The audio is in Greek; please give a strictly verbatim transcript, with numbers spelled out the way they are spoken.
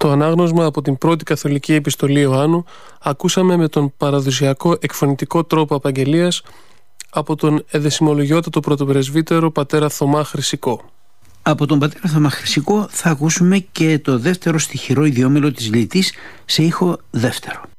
Στο ανάγνωσμα από την πρώτη καθολική επιστολή Ιωάννου ακούσαμε με τον παραδοσιακό εκφωνητικό τρόπο απαγγελίας από τον εδεσιμολογιότατο πρωτοπρεσβύτερο πατέρα Θωμά Χρυσικό. Από τον πατέρα Θωμά Χρυσικό θα ακούσουμε και το δεύτερο στιχηρό ιδιόμελο της Λιτής σε ήχο δεύτερο.